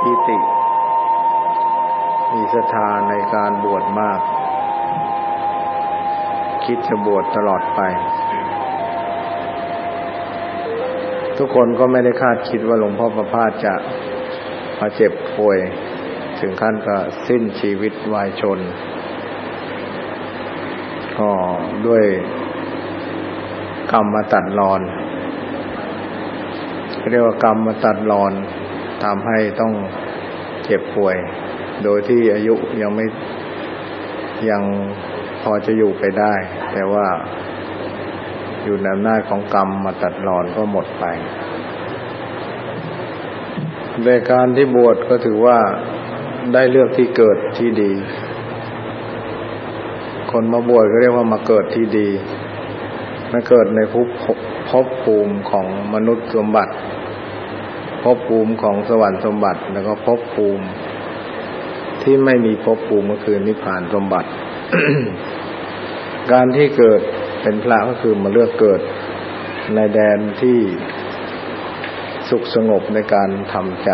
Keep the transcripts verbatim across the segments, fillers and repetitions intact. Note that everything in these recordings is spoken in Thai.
ปีติมีศรัทธาในการบวชมากคิดจะบวชตลอดไปทุกคนก็ไม่ได้คาดคิดว่าหลวงพ่อประภาสจะมาเจ็บป่วยถึงขั้นก็สิ้นชีวิตวายชนก็ด้วยกรรมมาตัดรอนเรียกว่ากรรมมาตัดรอนทำให้ต้องเจ็บป่วยโดยที่อายุยังไม่ยังพอจะอยู่ไปได้แต่ว่าอยู่ในอำนาจของกรรมมาตัดรอนก็หมดไปในการที่บวชก็ถือว่าได้เลือกที่เกิดที่ดีคนมาบวชก็เรียกว่ามาเกิดที่ดีมาเกิดในภพภพภูมิของมนุษย์สมบัติภพภูมิของสวรรค์สมบัติแล้วก็ภพภูมิที่ไม่มีภพภูมิก็คือนิพพานสมบัติ การที่เกิดเป็นพระก็คือมาเลือกเกิดในแดนที่สุขสงบในการทำใจ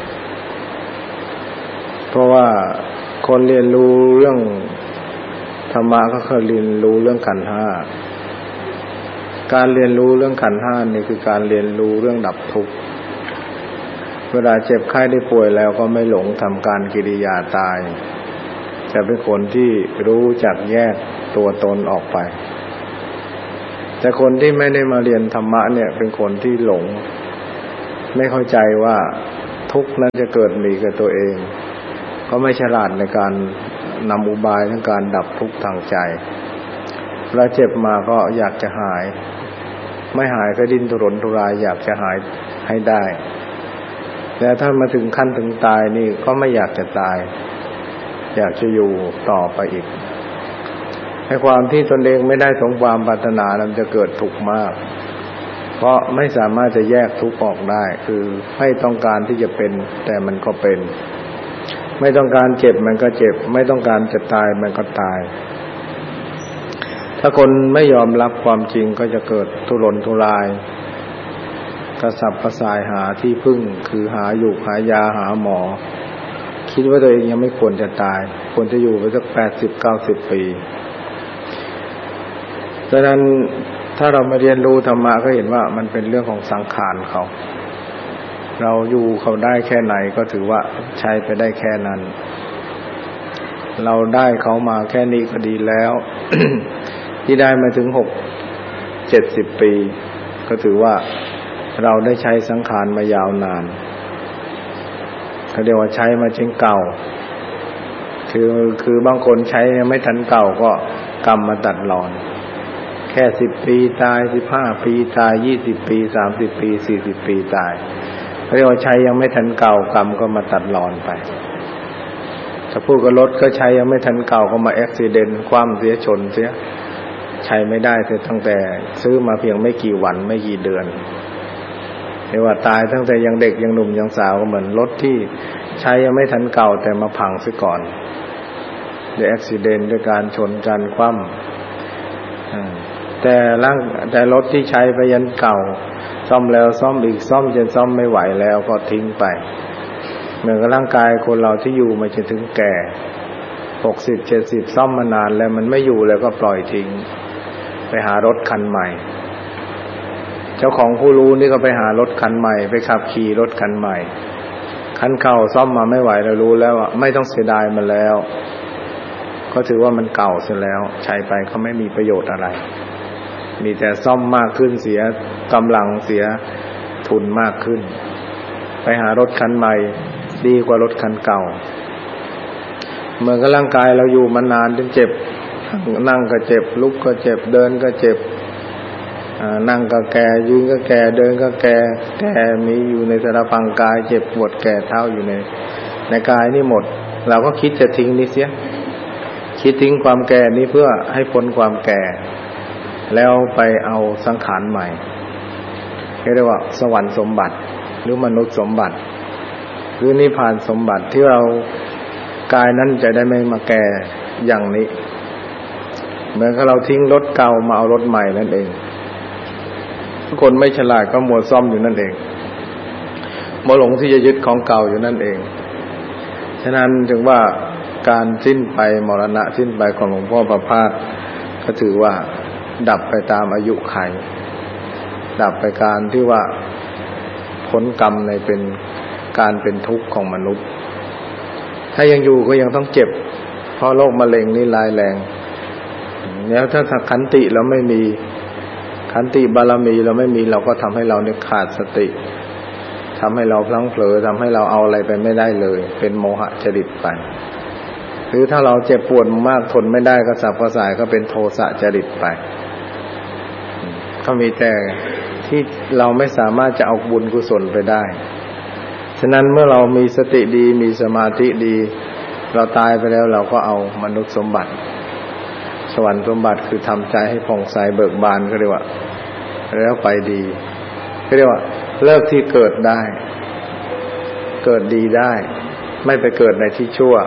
เพราะว่าคนเรียนรู้เรื่องธรรมะก็คือเรียนรู้เรื่องขันธ์ห้าการเรียนรู้เรื่องขันธ์ห้านี่คือการเรียนรู้เรื่องดับทุกข์เวลาเจ็บไข้ได้ป่วยแล้วก็ไม่หลงทำการกิริยาตายจะเป็นคนที่รู้จักแยกตัวตนออกไปแต่คนที่ไม่ได้มาเรียนธรรมะเนี่ยเป็นคนที่หลงไม่เข้าใจว่าทุกข์นั้นจะเกิดมีกับตัวเองก็ไม่ฉลาดในการนำอุบายทั้งการดับทุกข์ทางใจเวลาเจ็บมาก็อยากจะหายไม่หายก็ดิ้นทุรนทุรายอยากจะหายให้ได้แต่ถ้ามาถึงขั้นถึงตายนี่ก็ไม่อยากจะตายอยากจะอยู่ต่อไปอีกให้ความที่ตนเองไม่ได้สมความปรารถนานั้นจะเกิดทุกข์มากเพราะไม่สามารถจะแยกทุกข์ออกได้คือไม่ต้องการที่จะเป็นแต่มันก็เป็นไม่ต้องการเจ็บมันก็เจ็บไม่ต้องการจะตายมันก็ตายถ้าคนไม่ยอมรับความจริงก็จะเกิดทุรนทุรายกระสับกระส่ายหาที่พึ่งคือหาอยู่หายาหาหมอคิดว่าตัวเองยังไม่ควรจะตายควรจะอยู่ไปสักแปดสิบ เก้าสิบปีดังนั้นถ้าเรามาเรียนรู้ธรรมะก็เห็นว่ามันเป็นเรื่องของสังขารเขาเราอยู่เขาได้แค่ไหนก็ถือว่าใช้ไปได้แค่นั้นเราได้เขามาแค่นี้ก็ดีแล้ว ที่ได้มาถึงหก เจ็ดสิบปีก็ถือว่าเราได้ใช้สังขารมายาวนานเขาเรียกว่าใช้มาจนเก่าคือคือบางคนใช้ยังไม่ทันเก่าก็กรรมมาตัดรอนแค่สิบปีตายสิบห้าปีตายยี่สิบปีสามสิบปีสี่สิบปีตายเขาเรียกว่าใช้ยังไม่ทันเก่ากรรมก็มาตัดรอนไปถ้าพูดกับรถก็ใช้ยังไม่ทันเก่าก็มาอุบัติเหตุคว่ำเสียชนเสียใช้ไม่ได้ตั้งแต่ซื้อมาเพียงไม่กี่วันไม่กี่เดือนเรียกว่าตายตั้งแต่ยังเด็กยังหนุ่มยังสาวก็เหมือนรถที่ใช้ยังไม่ทันเก่าแต่มาพังซะก่อนด้วยอุบัติเหตุด้วยการชนกันคว่ำแต่ร่างแต่รถที่ใช้ไปยันเก่าซ่อมแล้วซ่อมอีกซ่อมจนซ่อมไม่ไหวแล้วก็ทิ้งไปเหมือนกับร่างกายคนเราที่อยู่มาจนถึงแก่หกสิบ เจ็ดสิบซ่อมมานานแล้วมันไม่อยู่แล้วก็ปล่อยทิ้งไปหารถคันใหม่เจ้าของผู้รู้นี่ก็ไปหารถคันใหม่ไปขับขี่รถคันใหม่คันเก่าซ่อมมาไม่ไหวแล้วรู้แล้วว่าไม่ต้องเสียดายมันแล้วก็ถือว่ามันเก่าเสียแล้วใช้ไปก็ไม่มีประโยชน์อะไรมีแต่ซ่อมมากขึ้นเสียกำลังเสียทุนมากขึ้นไปหารถคันใหม่ดีกว่ารถคันเก่าเหมือนกับร่างกายเราอยู่มานานจนเจ็บนั่งก็เจ็บลุกก็เจ็บเดินก็เจ็บนั่งก็แก่ยืนก็แก่เดินก็แก่แก่มีอยู่ในสารพังกายเจ็บปวดแก่เท่าอยู่ในในกายนี่หมดเราก็คิดจะทิ้งนี่เสียคิดทิ้งความแก่นี้เพื่อให้พ้นความแก่แล้วไปเอาสังขารใหม่เรียกว่าสวรรค์สมบัติหรือมนุษย์สมบัติหรือนิพพานสมบัติที่เรากายนั้นจะได้ไม่มาแก่อย่างนี้เหมือนกับเราทิ้งรถเก่ามาเอารถใหม่นั่นเองทุกคนไม่ฉลาดก็มัวซ่อมอยู่นั่นเองมัวหลงที่จะยึดของเก่าอยู่นั่นเองฉะนั้นจึงว่าการสิ้นไปมรณะสิ้นไปของหลวงพ่อประภาสก็ถือว่าดับไปตามอายุไขดับไปการที่ว่าผลกรรมในเป็นการเป็นทุกข์ของมนุษย์ถ้ายังอยู่ก็ยังต้องเจ็บเพราะโรคมะเร็งนี่ร้ายแรงแล้วถ้าขันติเราไม่มีขันติบารมีเราไม่มีเราก็ทำให้เราเนี่ยขาดสติทำให้เราพลั้งเผลอทำให้เราเอาอะไรไปไม่ได้เลยเป็นโมหะจริตไปหรือถ้าเราเจ็บปวดมากทนไม่ได้ก็สับกระส่ายก็เป็นโทสะจริตไปก็มีแต่ที่เราไม่สามารถจะเอาบุญกุศลไปได้ฉะนั้นเมื่อเรามีสติดีมีสมาธิดีเราตายไปแล้วเราก็เอามนุษย์สมบัติสวรรค์สมบัติคือทำใจให้ผ่องใสเบิกบานก็เรียกว่าแล้วไปดีก็เรียกว่าเลิกที่เกิดได้เกิดดีได้ไม่ไปเกิดในที่ชั่ว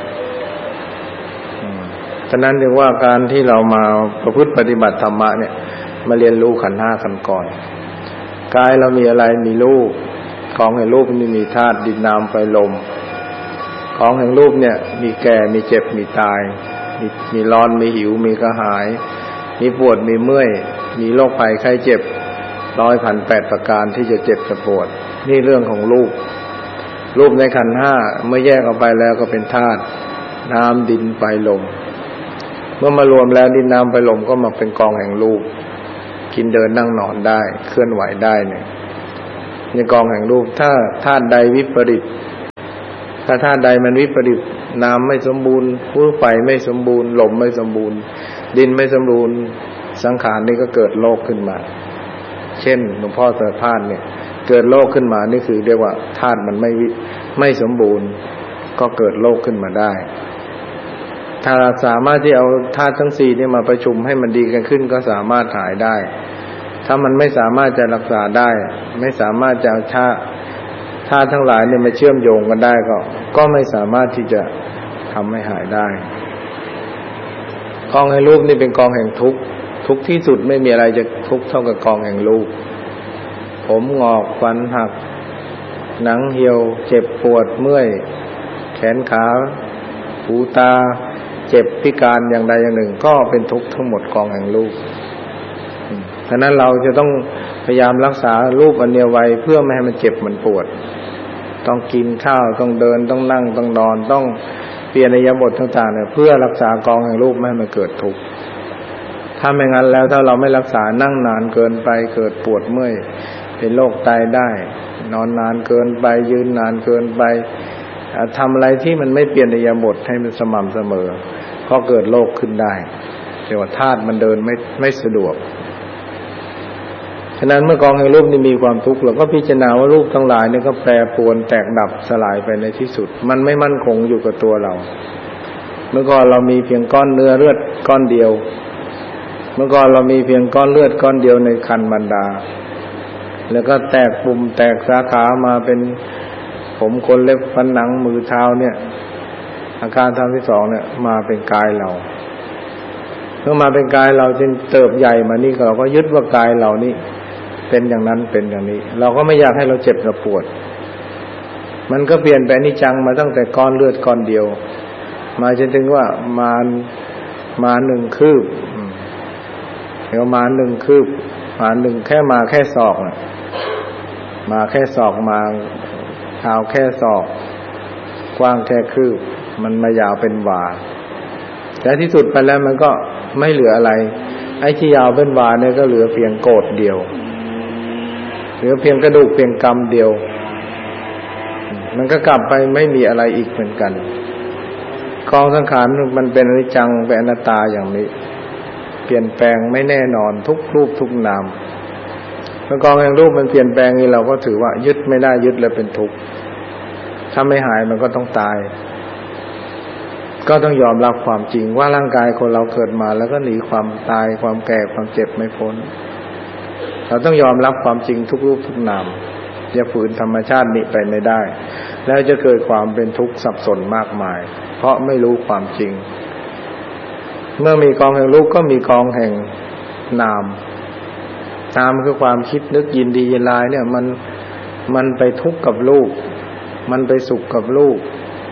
ฉะนั้นจึงว่าการที่เรามาประพฤติปฏิบัติธรรมะเนี่ยมาเรียนรู้ขันธ์ห้ากันก่อนกายเรามีอะไรมีรูปของแห่งรูปนี่มีธาตุดินน้ำไฟลมของแห่งรูปเนี่ยมีแก่มีเจ็บมีตายมีมีร้อนมีหิวมีกระหายมีปวดมีเมื่อยมีโรคภัยไข้เจ็บร้อยพันแปดประการที่จะเจ็บจะปวดนี่เรื่องของรูปรูปในขันธ์ห้าเมื่อแยกออกไปแล้วก็เป็นธาตุน้ำดินไฟลมเมื่อมารวมแล้วดินน้ำไฟลมก็มาเป็นกองแห่งรูปกินเดินนั่งนอนได้เคลื่อนไหวได้เนี่ยในกองแห่งรูปถ้าธาตุใดวิปริตถ้าธาตุใดมันวิปริตน้ำไม่สมบูรณ์ไฟไม่สมบูรณ์ลมไม่สมบูรณ์ดินไม่สมบูรณ์สังขารนี่ก็เกิดโรคขึ้นมาเช่นหลวงพ่อสารภาพเนี่ยเกิดโรคขึ้นมานี่คือเรียกว่าธาตุมันไม่ไม่สมบูรณ์ก็เกิดโรคขึ้นมาได้ถ้าสามารถที่เอาธาตุทั้งสี่นี่มาประชุมให้มันดีกันขึ้นก็สามารถหายได้ถ้ามันไม่สามารถจะรักษาได้ไม่สามารถจะเอาธาตุธาตุทั้งหลายเนี่ยมาเชื่อมโยงกันได้ก็ก็ไม่สามารถที่จะทำให้หายได้กองแห่งรูปนี่เป็นกองแห่งทุกข์ทุกข์ที่สุดไม่มีอะไรจะทุกข์เท่ากับกองแห่งรูปผมงอกฟันหักหนังเหี่ยวเจ็บปวดเมื่อยแขนขาหูตาเจ็บพิการอย่างใดอย่างหนึ่งก็เป็นทุกข์ทั้งหมดกองแห่งรูปฉะนั้นเราจะต้องพยายามรักษารูปอันเดียวไว้เพื่อไม่ให้มันเจ็บมันปวดต้องกินข้าวต้องเดินต้องนั่งต้องนอนต้องเปลี่ยนอิริยาบถต่างๆเนี่ยเพื่อรักษากองแห่งรูปไม่ให้มันเกิดทุกข์ถ้าไม่งั้นแล้วถ้าเราไม่รักษานั่งนานเกินไปเกิดปวดเมื่อยเป็นโรคไตได้นอนนานเกินไปยืนนานเกินไปทำอะไรที่มันไม่เปลี่ยนอิริยาบถให้มันสม่ำเสมอก็เกิดโรคขึ้นได้เรียกว่าธาตุมันเดินไม่ไม่สะดวกฉะนั้นเมื่อกองแห่งรูปนี้มีความทุกข์เราก็พิจารณาว่ารูปทั้งหลายนี่ก็แปรปรวนแตกดับสลายไปในที่สุดมันไม่มั่นคงอยู่กับตัวเราเมื่อก่อนเรามีเพียงก้อนเนื้อเลือดก้อนเดียวเมื่อก่อนเรามีเพียงก้อนเลือดก้อนเดียวในครรภ์มารดาแล้วก็แตกปุ่มแตกสาขามาเป็นผมขนเล็บฟันหนังมือเท้าเนี่ยอาการทางที่สองเนี่ยมาเป็นกายเราเมื่อมาเป็นกายเราจึงเติบใหญ่มานี่เราก็ยึดว่ากายเรานี่เป็นอย่างนั้นเป็นอย่างนี้เราก็ไม่อยากให้เราเจ็บเราปวดมันก็เปลี่ยนไปนิจังมาตั้งแต่ก้อนเลือดก้อนเดียวมาจนถึงว่ามามาหนึ่งคืบเดี๋ยวมาหนึ่งคืบมาหนึ่งแค่มาแค่ศอกน่ะมาแค่ศอกมาเท้าแค่ศอกกว้างแค่คืบมันมายาวเป็นวาแต่ที่สุดไปแล้วมันก็ไม่เหลืออะไรไอ้ที่ยาวเป็นวาเนี่ยก็เหลือเพียงโกฏเดียวเหลือเพียงกระดูกเพียงกำเดียวมันก็กลับไปไม่มีอะไรอีกเหมือนกันกองสังขารมันเป็นอนิจจังเป็นอนัตตาอย่างนี้เปลี่ยนแปลงไม่แน่นอนทุกรูปทุกนามเมื่อกองแห่งรูปมันเปลี่ยนแปลงนี่เราก็ถือว่ายึดไม่ได้ยึดแล้วเป็นทุกข์ถ้าไม่หายมันก็ต้องตายก็ต้องยอมรับความจริงว่าร่างกายคนเราเกิดมาแล้วก็หนีความตายความแก่ความเจ็บไม่พ้นเราต้องยอมรับความจริงทุกรูปทุกนามอย่าฝืนธรรมชาตินี้ไปไม่ได้แล้วจะเกิดความเป็นทุกข์สับสนมากมายเพราะไม่รู้ความจริงเมื่อมีกองแห่งรูปก็มีกองแห่งนามนามคือความคิดนึกยินดียินร้ายเนี่ยมันมันไปทุกข์กับรูปมันไปสุขกับรูป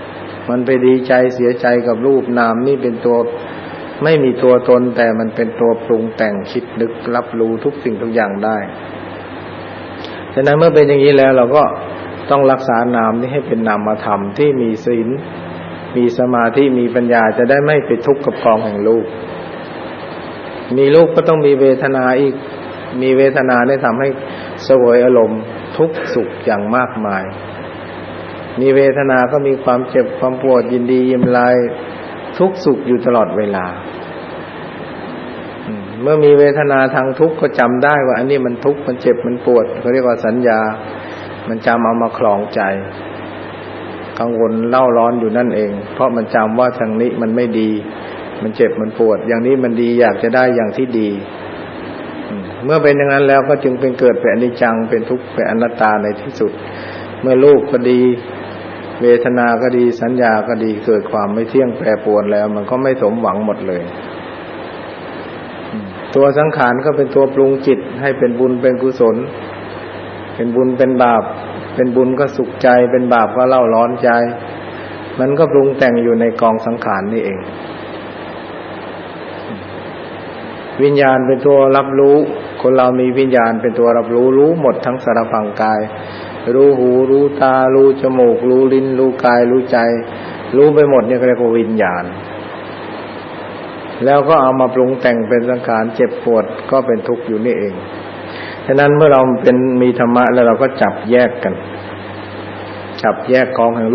มันไปดีใจเสียใจกับรูปนามนี่เป็นตัวไม่มีตัวตนแต่มันเป็นตัวปรุงแต่งคิดนึกรับรู้ทุกสิ่งทุกอย่างได้ฉะนั้นเมื่อเป็นอย่างนี้แล้วเราก็ต้องรักษานามนี้ให้เป็นนามธรรมที่มีศีลมีสมาธิมีปัญญาจะได้ไม่ไปทุกข์กับกองแห่งรูปมีรูปก็ต้องมีเวทนาอีกมีเวทนาได้ทำให้เสวยอารมณ์ทุกข์สุขอย่างมากมายมีเวทนาก็มีความเจ็บความปวดยินดียินร้ายทุกข์สุขอยู่ตลอดเวลาเมื่อมีเวทนาทางทุกข์ก็จำได้ว่าอันนี้มันทุกข์มันเจ็บมันปวดเขาเรียกว่าสัญญามันจำเอามาคลองใจกังวลเล่าร้อนอยู่นั่นเองเพราะมันจำว่าทางนี้มันไม่ดีมันเจ็บมันปวดอย่างนี้มันดีอยากจะได้อย่างที่ดีเมื่อเป็นอย่างนั้นแล้วก็จึงเป็นเกิดเป็นอนิจจังเป็นทุกข์เป็นอนัตตาในที่สุดเมื่อรูปก็ดีเวทนาก็ดีสัญญาก็ดีเกิดความไม่เที่ยงแปรปรวนแล้วมันก็ไม่สมหวังหมดเลยตัวสังขารก็เป็นตัวปรุงจิตให้เป็นบุญเป็นกุศลเป็นบุญเป็นบาปเป็นบุญก็สุขใจเป็นบาปก็เล่าร้อนใจมันก็ปรุงแต่งอยู่ในกองสังขารนี่เองวิญญาณเป็นตัวรับรู้คนเรามีวิญญาณเป็นตัวรับรู้รู้หมดทั้งสารพังกายรู้หูรู้ตารู้จมูกรู้ลิ้นรู้กายรู้ใจรู้ไปหมดเนี่ยเรียกว่าวิญญาณแล้วก็เอามาปรุงแต่งเป็นสังขารเจ็บปวดก็เป็นทุกข์อยู่นี่เองฉะนั้นเมื่อเราเป็นมีธรรมะแล้วเราก็จับแยกกันจับแยกกองแห่ง